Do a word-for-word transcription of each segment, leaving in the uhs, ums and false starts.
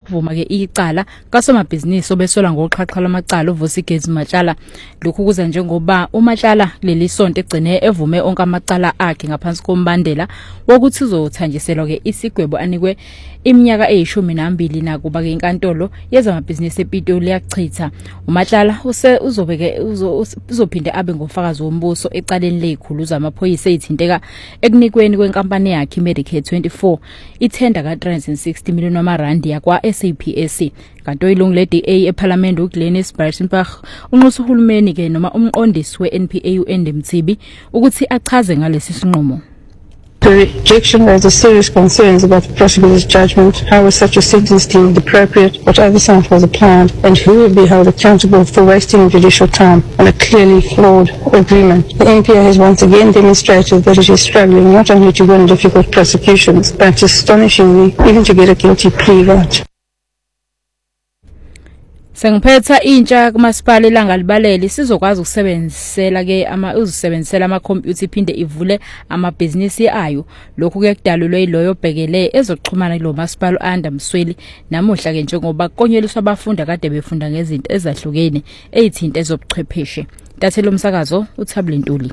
ukuvuma ke icala kasomabhizinisi obesola ngoqhaqhala amacala uVusi Gezi Matshala. Lokhu kuza njengoba uMatshala kuleli sonto egcine evume onke amacala akhe ngaphansi kombandela wokuthi uzothanjiselwa ke isigwebo anikwe iminyaka eyishumi nambili nakuba ke inkantolo yezamabhizinisi ePitoli yachitha. uMatshala use uzobeke uzophinde abe ngofakazi wombuso ecaleni lekhulu zamaphoyisa ezithinteka ekunikweni kwenkampani yakhe Medicare twenty-four ithenda ka three hundred sixty million wamarandi yakwa S A P S. Kanto ilungu le D A eParliament uGlenis Breytenbach unxusa uhulumeni ke noma umqondisi weN P A uNd Mtsibi ukuthi achaze ngalesi sinqumo. The rejection raises serious concerns about the prosecutor's judgment, how was such a sentence deemed appropriate, what oversight was applied, and who will be held accountable for wasting judicial time on a clearly flawed agreement. The N P A has once again demonstrated that it is struggling not only to win difficult prosecutions, but astonishingly even to get a guilty plea right. Sengiphetha intsha kumasipala ilanga libalele sizokwazi ukusebenzisela ke ama uzisebenzisela ama computer iphinde ivule amabhizinisi ayo. Lokhu kuyakudalulwe yiloyo bhekele ezoxhumana lo masipala uAnda Msweli namuhla ke njengoba konyeliswa abafundi kade befunda ngezinto ezahlukene ezithinta ezobuchwepheshe. Tathela umsakazo uThabile Ntuli.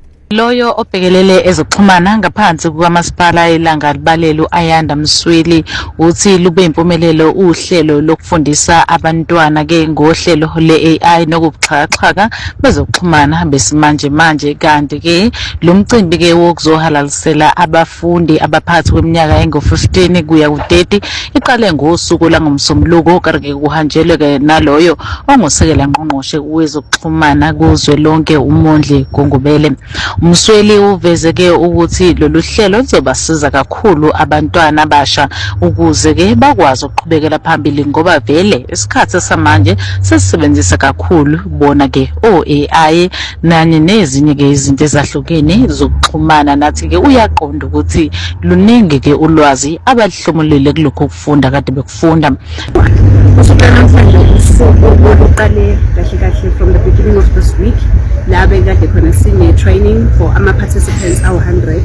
Loyo obhekelele ezoxhumana ngaphansi kwamasipala ilanga libalele uAyanda Msweli uthi lube impumelelo uhlelo lokufundisa abantwana ke ngohlelo le A I nokuxhakaxhaka bezoxhumana besimanje manje kanti ke lo mcimbi ke wokuzohalalisela abafundi abaphathi kweminyaka engo fifteen kuya ku thirty iqale ngosuku langomsombuluko kanti kuhanjelwe ke naloyo ongosekela ngqongqoshe wezoxhumana kuzwe lonke uMondli Gungubele. Msweli uvezeke ukuthi lolu hlelo lizobasiza kakhulu abantwana abasha ukuze ke bakwazi ukuqhubekela phambili ngoba vele isikhathi samanje sesisebenzisa kakhulu bona ke o A I nanye nezinye ke izinto ezahlukene zokuxhumana nathi ke uyaqonda ukuthi luningi ke ulwazi abalihlomulele kulokho ukufunda kade bekufunda. Usukela manje usuku oluqale kahle kahle from the beginning of this week la bekade khona sine training for ama participants awu one hundred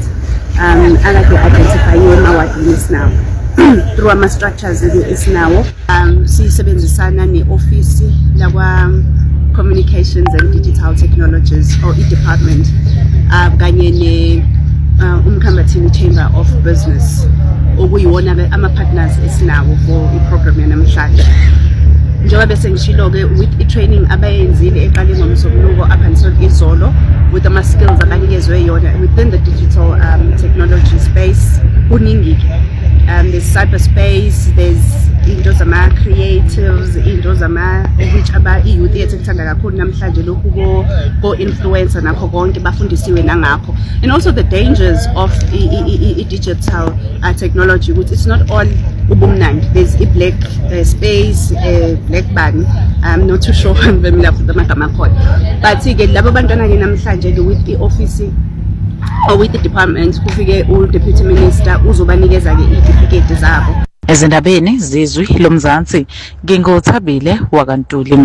um akade identify emawadini now through ama structures esinawo um sisebenzisana neoffice lakwa communications and digital technologies or e department uh kanye ne umkhambathini chamber of business okuyiwona ke ama partners esinawo for i program yanamhlanje. Njengoba bese ngishilo ke with i training abayenzile eqale ngomsombuluko up until izolo with ama skills abanikezwe yona within the digital um technology space kuningi um there's cyberspace, there's into zama creatives, into zama which aba youth yethu ethanda kakhulu namhlanje lokhu ko ko influencer nakho konke bafundisiwe nangakho, and also the dangers of i, I, I, digital uh, technology which it's not all ubumnandi. There's a black uh, space, a uh, black button. I'm not too sure when we left the magama code, but ke labo bantwana ke namhlanje with the office or with the department kufike u deputy minister uzobanikeza ke certificate zabo. Ezindabeni zizwi lomzansi ngingothabile wakantuli.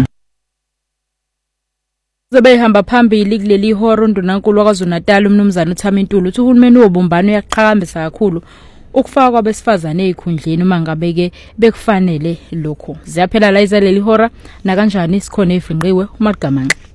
Zebehamba phambili kuleli horo ndunankulu kwaZulu-Natal umnumzana uThamintuli uthi uhulumeni wobumbano uyaqhakambisa kakhulu ukufaka kwabesifazane ezikhundleni uma ngabe ke bekufanele lokho. Ziyaphela la izaleli hora na kanjani sikhona evinqiwe uMagamanxe.